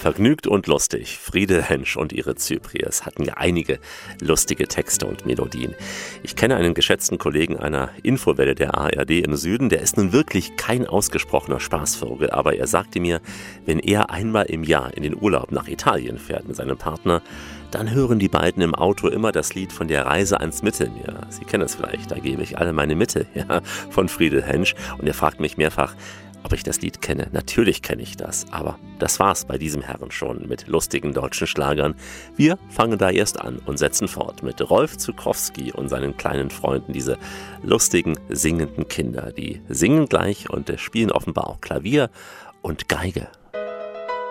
Vergnügt und lustig. Friede Hensch und ihre Zypries hatten ja einige lustige Texte und Melodien. Ich kenne einen geschätzten Kollegen einer Infowelle der ARD im Süden, der ist nun wirklich kein ausgesprochener Spaßvogel, aber er sagte mir, wenn er einmal im Jahr in den Urlaub nach Italien fährt mit seinem Partner, dann hören die beiden im Auto immer das Lied von der Reise ans Mittelmeer. Sie kennen es vielleicht, da gebe ich alle meine Mitte, ja, von Friede Hensch. Und er fragt mich mehrfach, ob ich das Lied kenne. Natürlich kenne ich das, aber das war's bei diesem Herren schon mit lustigen deutschen Schlagern. Wir fangen da erst an und setzen fort mit Rolf Zuckowski und seinen kleinen Freunden, diese lustigen, singenden Kinder. Die singen gleich und spielen offenbar auch Klavier und Geige.